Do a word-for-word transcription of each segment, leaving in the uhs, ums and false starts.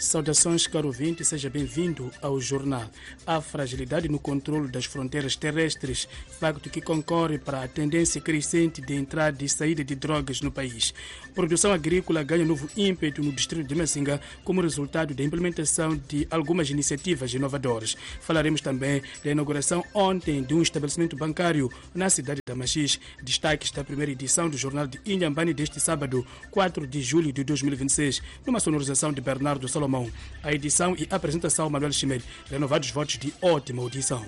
Saudações, caro ouvinte, seja bem-vindo ao jornal. Há fragilidade no controle das fronteiras terrestres, facto que concorre para a tendência crescente de entrada e saída de drogas no país. Produção agrícola ganha novo ímpeto no distrito de Macinga como resultado da implementação de algumas iniciativas inovadoras. Falaremos também da inauguração ontem de um estabelecimento bancário na cidade da Machis. Destaques da primeira edição do jornal de Inhambane deste sábado, quatro de julho de dois mil e vinte e seis, numa sonorização de Bernardo Salomão. A edição e apresentação Manuel Chimel. Renovados votos de ótima audição.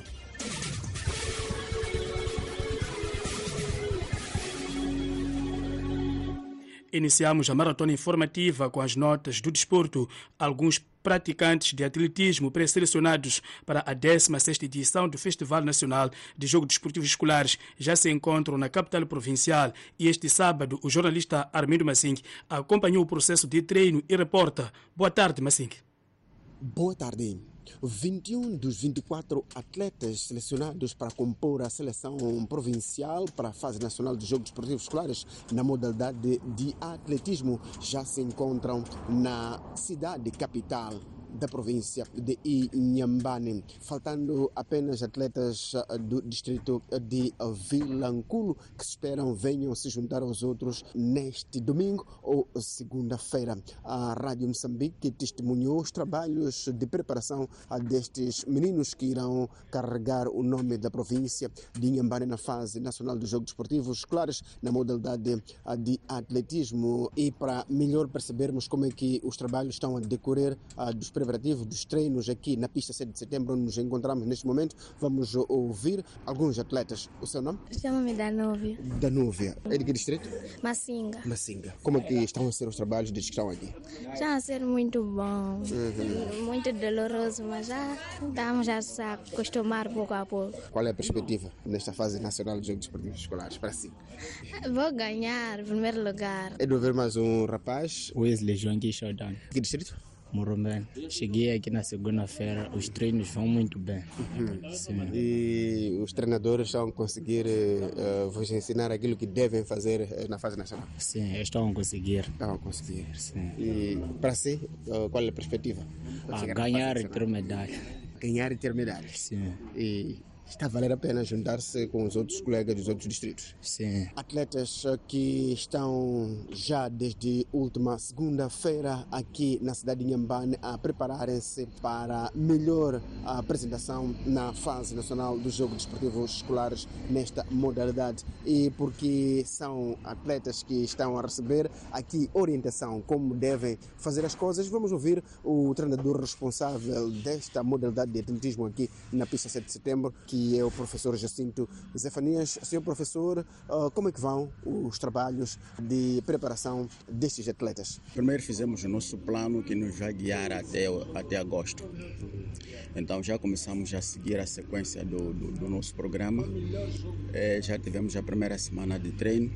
Iniciamos a maratona informativa com as notas do desporto. Alguns praticantes de atletismo pré-selecionados para a décima sexta edição do Festival Nacional de Jogos Desportivos Escolares já se encontram na capital provincial e este sábado o jornalista Armindo Massing acompanhou o processo de treino e reporta. Boa tarde, Massing. Boa tarde. vinte e um dos vinte e quatro atletas selecionados para compor a seleção provincial para a fase nacional de Jogos Desportivos Escolares na modalidade de atletismo já se encontram na cidade capital da província de Inhambane, faltando apenas atletas do distrito de Vilanculo que se esperam venham se juntar aos outros neste domingo ou segunda-feira. A Rádio Moçambique testemunhou os trabalhos de preparação destes meninos que irão carregar o nome da província de Inhambane na fase nacional dos Jogos Desportivos Escolares na modalidade de atletismo. E para melhor percebermos como é que os trabalhos estão a decorrer dos preparativos dos treinos aqui na pista sete de setembro, onde nos encontramos neste momento, vamos ouvir alguns atletas. O seu nome? Chamo-me Danúvia. Danúvia. É de que distrito? Macinga. Macinga. Como é que estão a ser os trabalhos desde que estão aqui? Já a ser muito bom, Uhum. muito doloroso, mas já estamos já se a acostumar pouco a pouco. Qual é a perspectiva nesta fase nacional de Jogos Desportivos Escolares para si? Vou ganhar, em primeiro lugar. É de ouvir mais um rapaz. Wesley João Showdown. Que distrito? Morumben. Cheguei aqui na segunda-feira, os treinos vão muito bem. Uhum. Sim. E os treinadores estão a conseguir uh, vos ensinar aquilo que devem fazer uh, na fase nacional? Sim, estão a conseguir. Estão a conseguir. Sim. E para si, uh, qual é a perspectiva? A ganhar e ter medalha. Ganhar e ter medalha. Sim. E está a valer a pena juntar-se com os outros colegas dos outros distritos? Sim. Atletas que estão já desde última segunda-feira aqui na cidade de Inhambane a prepararem-se para melhor apresentação na fase nacional dos Jogos Desportivos Escolares nesta modalidade. E porque são atletas que estão a receber aqui orientação como devem fazer as coisas, vamos ouvir o treinador responsável desta modalidade de atletismo aqui na pista sete de setembro, que que é o professor Jacinto Zefanias. Senhor professor, como é que vão os trabalhos de preparação destes atletas? Primeiro fizemos o nosso plano que nos vai guiar até, até agosto. Então já começamos a seguir a sequência do, do, do nosso programa. É, já tivemos a primeira semana de treino.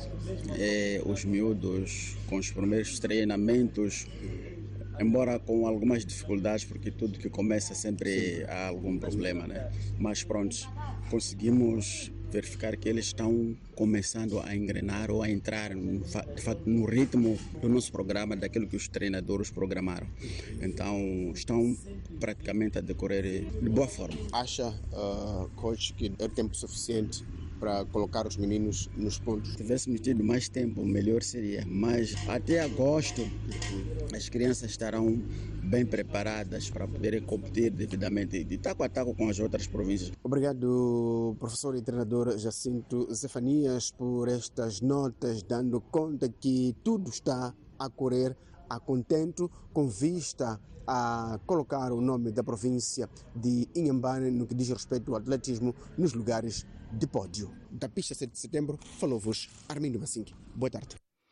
É, os miúdos com os primeiros treinamentos, embora com algumas dificuldades, porque tudo que começa sempre há algum problema, né? Mas pronto, conseguimos verificar que eles estão começando a engrenar ou a entrar no, de fato, no ritmo do nosso programa, daquilo que os treinadores programaram. Então estão praticamente a decorrer de boa forma. Acha, uh, coach, que é tempo suficiente para colocar os meninos nos pontos? Se tivéssemos tido mais tempo, melhor seria. Mas até agosto, as crianças estarão bem preparadas para poderem competir devidamente de taco a taco com as outras províncias. Obrigado, professor e treinador Jacinto Zefanias, por estas notas, dando conta que tudo está a correr a contento com vista a colocar o nome da província de Inhambane no que diz respeito ao atletismo nos lugares de pódio. Da pista sete de setembro, falou-vos Armindo Massing. Boa tarde.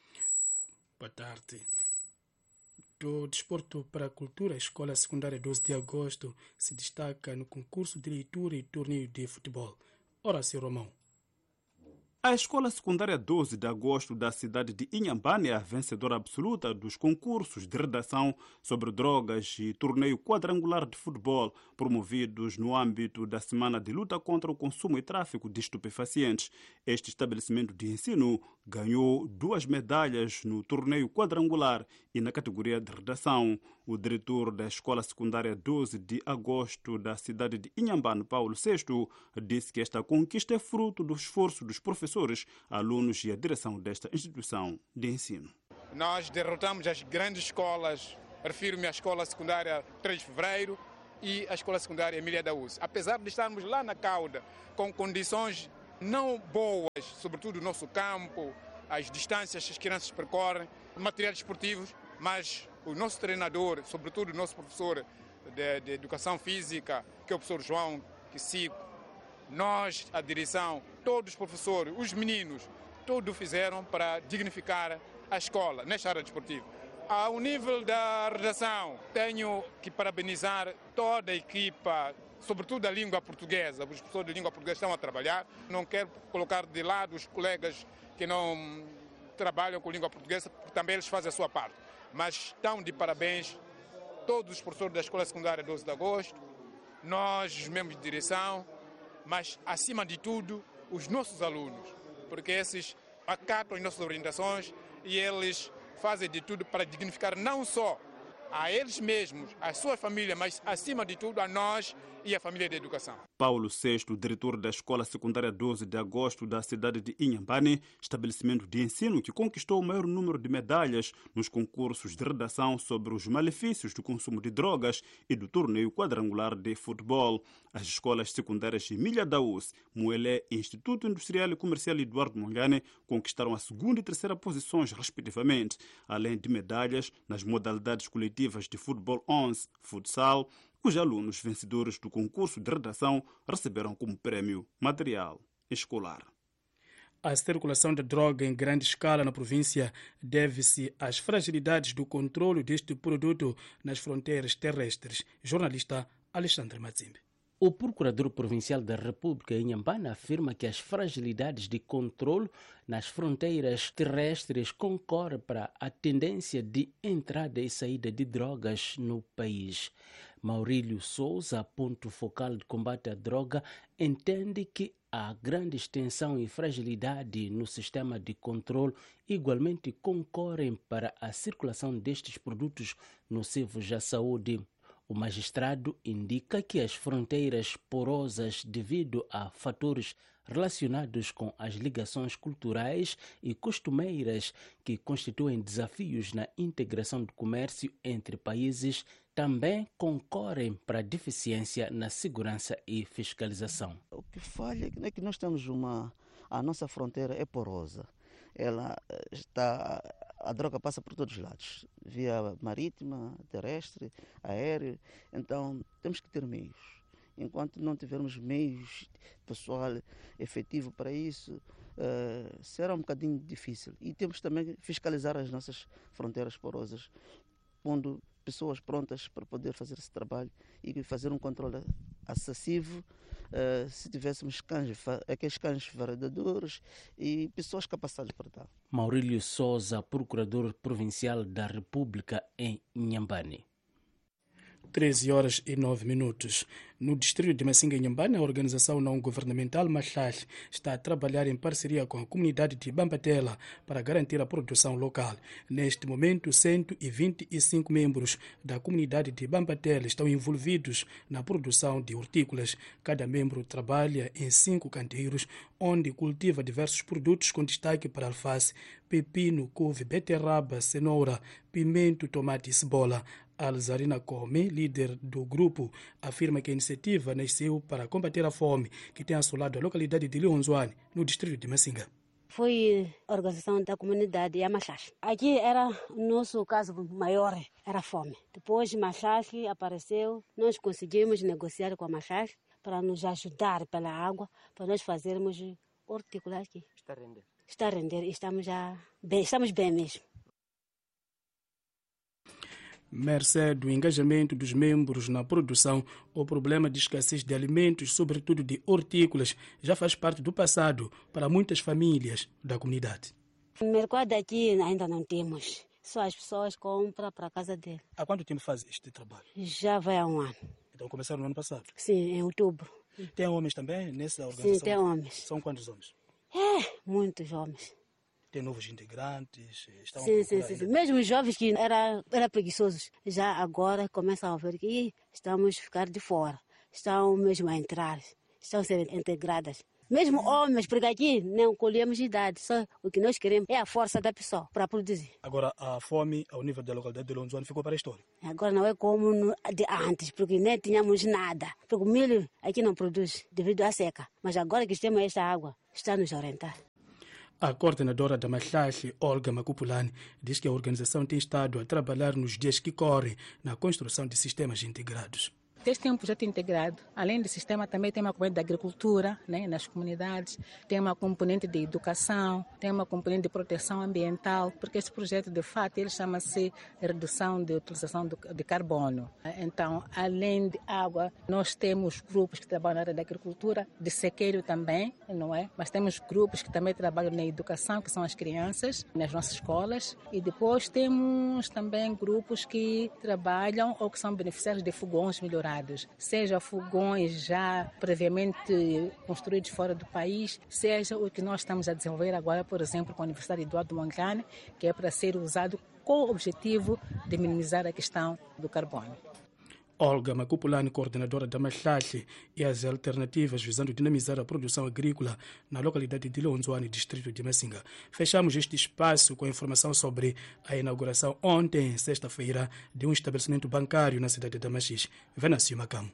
Boa tarde. Do desporto para a cultura, a Escola Secundária doze de agosto se destaca no concurso de leitura e torneio de futebol. Horácio Romão. A Escola Secundária doze de Agosto da cidade de Inhambane é a vencedora absoluta dos concursos de redação sobre drogas e torneio quadrangular de futebol promovidos no âmbito da Semana de Luta contra o Consumo e Tráfico de Estupefacientes. Este estabelecimento de ensino ganhou duas medalhas no torneio quadrangular e na categoria de redação. O diretor da Escola Secundária doze de Agosto da cidade de Inhambane, Paulo Sexto, disse que esta conquista é fruto do esforço dos professores, alunos e a direção desta instituição de ensino. Nós derrotamos as grandes escolas, refiro-me à Escola Secundária três de Fevereiro e à Escola Secundária Emília da Uzi. Apesar de estarmos lá na cauda com condições não boas, sobretudo no nosso campo, as distâncias que as crianças percorrem, materiais esportivos, mas o nosso treinador, sobretudo o nosso professor de, de Educação Física, que é o professor João Quicico, nós, a direção, todos os professores, os meninos, tudo fizeram para dignificar a escola nesta área desportiva. Ao nível da redação, tenho que parabenizar toda a equipa, sobretudo a língua portuguesa. Os professores de língua portuguesa estão a trabalhar. Não quero colocar de lado os colegas que não trabalham com língua portuguesa, porque também eles fazem a sua parte. Mas estão de parabéns todos os professores da Escola Secundária doze de Agosto, nós, os membros de direção, mas, acima de tudo, os nossos alunos, porque esses acatam as nossas orientações e eles fazem de tudo para dignificar não só a eles mesmos, a sua família, mas, acima de tudo, a nós e a família da educação. Paulo Sexto, diretor da Escola Secundária doze de Agosto da cidade de Inhambane, estabelecimento de ensino que conquistou o maior número de medalhas nos concursos de redação sobre os malefícios do consumo de drogas e do torneio quadrangular de futebol. As escolas secundárias Emília da Uzi, Moelé e Instituto Industrial e Comercial Eduardo Mondlane conquistaram a segunda e terceira posições, respectivamente, além de medalhas nas modalidades coletivas de futebol onze, futsal, os alunos vencedores do concurso de redação receberam como prêmio material escolar. A circulação de droga em grande escala na província deve-se às fragilidades do controle deste produto nas fronteiras terrestres. Jornalista Alexandre Mazimbe. O Procurador Provincial da República em Inhambane afirma que as fragilidades de controle nas fronteiras terrestres concorrem para a tendência de entrada e saída de drogas no país. Maurílio Souza, ponto focal de combate à droga, entende que a grande extensão e fragilidade no sistema de controle igualmente concorrem para a circulação destes produtos nocivos à saúde. O magistrado indica que as fronteiras porosas, devido a fatores relacionados com as ligações culturais e costumeiras que constituem desafios na integração do comércio entre países, também concorrem para a deficiência na segurança e fiscalização. O que falha é que nós temos uma... A nossa fronteira é porosa. Ela está... A droga passa por todos os lados, via marítima, terrestre, aéreo. Então, temos que ter meios. Enquanto não tivermos meios, pessoal efetivo para isso, uh, será um bocadinho difícil. E temos também que fiscalizar as nossas fronteiras porosas, pondo pessoas prontas para poder fazer esse trabalho e fazer um controle acessível. Uh, se tivéssemos cães, aqueles cães varredadores e pessoas capacitadas para tal. Maurílio Souza, Procurador Provincial da República em Inhambane. treze horas e nove minutos. No distrito de Massinga, Inhambane, a organização não-governamental Mahlal está a trabalhar em parceria com a comunidade de Bambatela para garantir a produção local. Neste momento, cento e vinte e cinco membros da comunidade de Bambatela estão envolvidos na produção de hortícolas. Cada membro trabalha em cinco canteiros, onde cultiva diversos produtos com destaque para alface, pepino, couve, beterraba, cenoura, pimento, tomate e cebola. Alzarina Come, líder do grupo, afirma que a iniciativa nasceu para combater a fome que tem assolado a localidade de Lionzoane, no distrito de Massinga. Foi a organização da comunidade Yamachash. Aqui era o nosso caso maior, era a fome. Depois Machash apareceu, nós conseguimos negociar com a Machash para nos ajudar pela água, para nós fazermos hortícola aqui. Está a render. Está a render, estamos já bem, estamos bem mesmo. Mercê do engajamento dos membros na produção, o problema de escassez de alimentos, sobretudo de hortícolas, já faz parte do passado para muitas famílias da comunidade. O mercado aqui ainda não temos, só as pessoas compram para a casa dele. Há quanto tempo faz este trabalho? Já vai há um ano. Então começaram no ano passado? Sim, em outubro. Tem homens também nessa organização? Sim, tem homens. São quantos homens? É, muitos homens. Tem novos integrantes? Estão sim, sim, sim, sim. Mesmo os jovens que eram era preguiçosos, já agora começam a ver que estamos a ficar de fora. Estão mesmo a entrar, estão a ser integradas. Mesmo homens, porque aqui não colhemos idade, só o que nós queremos é a força da pessoa para produzir. Agora, a fome ao nível da localidade de Lonzoane ficou para a história? Agora não é como de antes, porque nem tínhamos nada. Porque o milho aqui não produz devido à seca. Mas agora que temos esta água, está nos orientar. A coordenadora da Mahlahle, Olga Makupulani, diz que a organização tem estado a trabalhar nos dias que correm na construção de sistemas integrados. Este tem um projeto integrado. Além do sistema, também tem uma componente da agricultura, né, nas comunidades, tem uma componente de educação, tem uma componente de proteção ambiental, porque este projeto, de fato, ele chama-se redução de utilização de carbono. Então, além de água, nós temos grupos que trabalham na área da agricultura, de sequeiro também, não é? Mas temos grupos que também trabalham na educação, que são as crianças, nas nossas escolas. E depois temos também grupos que trabalham ou que são beneficiários de fogões melhorados. Seja fogões já previamente construídos fora do país, seja o que nós estamos a desenvolver agora, por exemplo, com a Universidade Eduardo Mondlane, que é para ser usado com o objetivo de minimizar a questão do carbono. Olga Makupulani, coordenadora da Mahlahle, e as alternativas visando dinamizar a produção agrícola na localidade de Lonzoane, distrito de Massinga. Fechamos este espaço com informação sobre a inauguração ontem, sexta-feira, de um estabelecimento bancário na cidade de Machixe. Venâncio Macamo.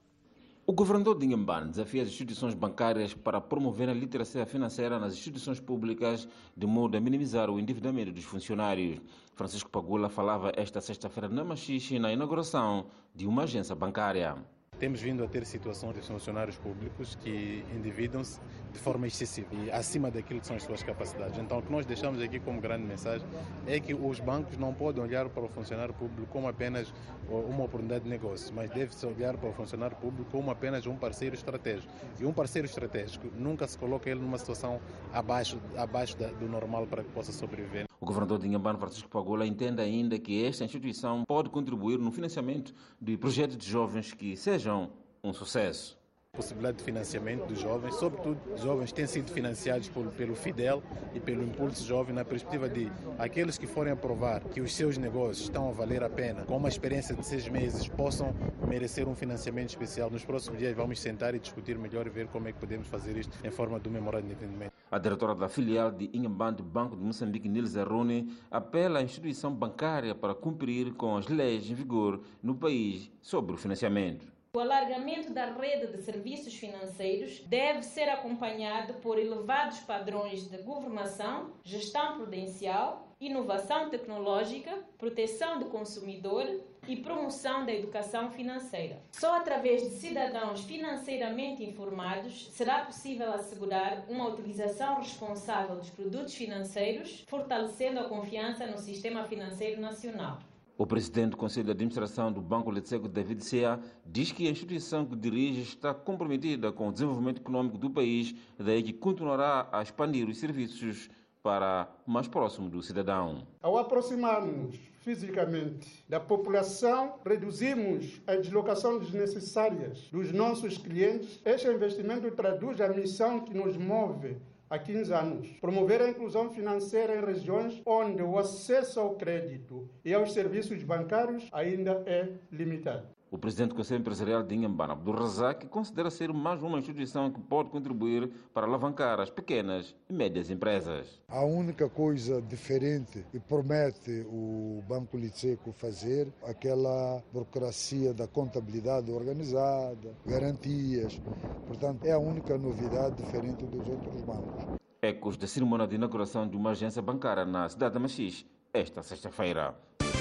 O governador de Inhambane desafia as instituições bancárias para promover a literacia financeira nas instituições públicas, de modo a minimizar o endividamento dos funcionários. Francisco Pagula falava esta sexta-feira na Machixe na inauguração de uma agência bancária. Temos vindo a ter situações de funcionários públicos que endividam-se de forma excessiva e acima daquilo que são as suas capacidades. Então, o que nós deixamos aqui como grande mensagem é que os bancos não podem olhar para o funcionário público como apenas uma oportunidade de negócio, mas deve-se olhar para o funcionário público como apenas um parceiro estratégico. E um parceiro estratégico nunca se coloca ele numa situação abaixo, abaixo do normal para que possa sobreviver. O governador de Inhambane, Francisco Pagula, entende ainda que esta instituição pode contribuir no financiamento de projetos de jovens que sejam um sucesso. Possibilidade de financiamento dos jovens, sobretudo jovens que têm sido financiados por, pelo Fidel e pelo Impulso Jovem, na perspectiva de aqueles que forem a provar que os seus negócios estão a valer a pena, com uma experiência de seis meses, possam merecer um financiamento especial. Nos próximos dias vamos sentar e discutir melhor e ver como é que podemos fazer isto em forma de um memorando de entendimento. A diretora da filial de Inhambane do Banco de Moçambique, Nilza Rune, apela à instituição bancária para cumprir com as leis em vigor no país sobre o financiamento. O alargamento da rede de serviços financeiros deve ser acompanhado por elevados padrões de governação, gestão prudencial, inovação tecnológica, proteção do consumidor e promoção da educação financeira. Só através de cidadãos financeiramente informados será possível assegurar uma utilização responsável dos produtos financeiros, fortalecendo a confiança no sistema financeiro nacional. O presidente do Conselho de Administração do Banco Letseco, David Sea, diz que a instituição que dirige está comprometida com o desenvolvimento econômico do país, daí que continuará a expandir os serviços para mais próximo do cidadão. Ao aproximarmos fisicamente da população, reduzimos a deslocação desnecessárias dos nossos clientes. Este investimento traduz a missão que nos move há quinze anos, promover a inclusão financeira em regiões onde o acesso ao crédito e aos serviços bancários ainda é limitado. O presidente do Conselho Empresarial de Inhambane, Abdul Razak, considera ser mais uma instituição que pode contribuir para alavancar as pequenas e médias empresas. A única coisa diferente que promete o Banco Letseco fazer, aquela burocracia da contabilidade organizada, garantias, portanto é a única novidade diferente dos outros bancos. Ecos da cerimônia de inauguração de uma agência bancária na cidade de Machixe, esta sexta-feira.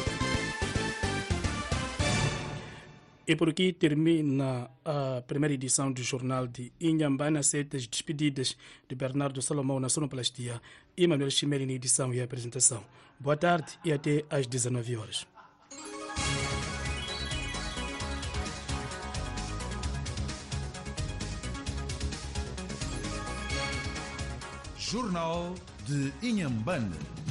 E por aqui termina a primeira edição do Jornal de Inhambane. Aceita as despedidas de Bernardo Salomão na sonoplastia e Manuel Chimeri na edição e apresentação. Boa tarde e até às dezenove horas. Jornal de Inhambane.